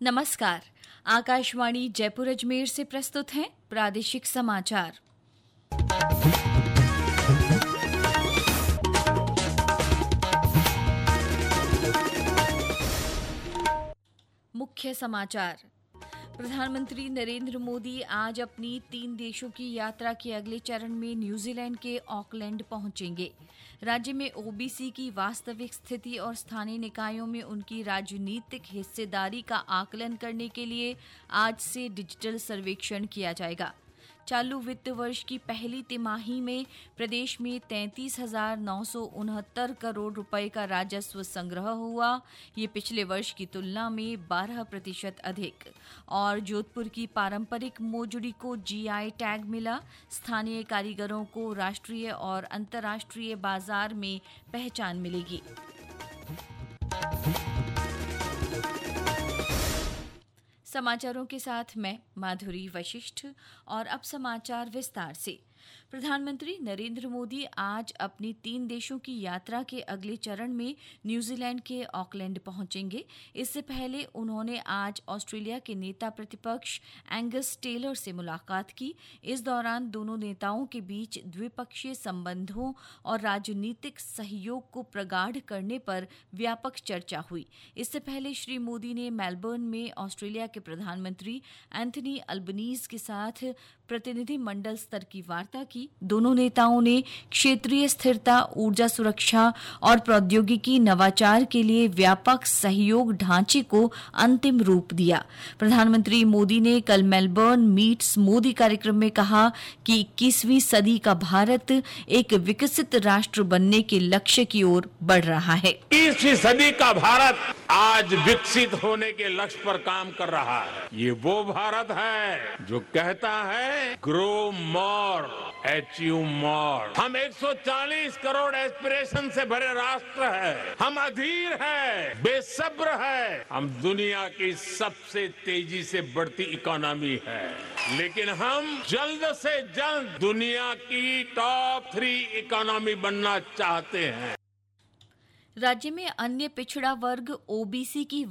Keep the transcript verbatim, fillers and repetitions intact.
नमस्कार। आकाशवाणी जयपुर अजमेर से प्रस्तुत हैं प्रादेशिक समाचार। मुख्य समाचार। प्रधानमंत्री नरेंद्र मोदी आज अपनी तीन देशों की यात्रा के अगले चरण में न्यूजीलैंड के ऑकलैंड पहुंचेंगे। राज्य में ओबीसी की वास्तविक स्थिति और स्थानीय निकायों में उनकी राजनीतिक हिस्सेदारी का आकलन करने के लिए आज से डिजिटल सर्वेक्षण किया जाएगा। चालू वित्त वर्ष की पहली तिमाही में प्रदेश में तैंतीस हजार नौ सौ उनहत्तर करोड़ रुपए का राजस्व संग्रह हुआ। ये पिछले वर्ष की तुलना में बारह प्रतिशत अधिक। और जोधपुर की पारंपरिक मोजड़ी को जीआई टैग मिला। स्थानीय कारीगरों को राष्ट्रीय और अंतर्राष्ट्रीय बाजार में पहचान मिलेगी। समाचारों के साथ मैं माधुरी वशिष्ठ। और अब समाचार विस्तार से। प्रधानमंत्री नरेंद्र मोदी आज अपनी तीन देशों की यात्रा के अगले चरण में न्यूजीलैंड के ऑकलैंड पहुंचेंगे। इससे पहले उन्होंने आज ऑस्ट्रेलिया के नेता प्रतिपक्ष एंगस टेलर से मुलाकात की। इस दौरान दोनों नेताओं के बीच द्विपक्षीय संबंधों और राजनीतिक सहयोग को प्रगाढ़ करने पर व्यापक चर्चा हुई। इससे पहले श्री मोदी ने मेलबर्न में ऑस्ट्रेलिया के प्रधानमंत्री एंथनी अल्बनीज के साथ प्रतिनिधि मंडल स्तर की वार्ता की। दोनों नेताओं ने क्षेत्रीय स्थिरता, ऊर्जा सुरक्षा और प्रौद्योगिकी नवाचार के लिए व्यापक सहयोग ढांचे को अंतिम रूप दिया। प्रधानमंत्री मोदी ने कल मेलबर्न मीट्स मोदी कार्यक्रम में कहा कि इक्कीसवीं सदी का भारत एक विकसित राष्ट्र बनने के लक्ष्य की ओर बढ़ रहा है। इक्कीसवीं सदी का भारत आज विकसित होने के लक्ष्य पर काम कर रहा है। ये वो भारत है जो कहता है ग्रो मोर, अचीव मोर। हम एक सौ चालीस करोड़ एस्पिरेशन से भरे राष्ट्र है। हम अधीर है, बेसब्र है। हम दुनिया की सबसे तेजी से बढ़ती इकोनॉमी है, लेकिन हम जल्द से जल्द दुनिया की टॉप थ्री इकोनॉमी बनना चाहते हैं। राज्य में अन्य पिछड़ा वर्ग ओबीसी की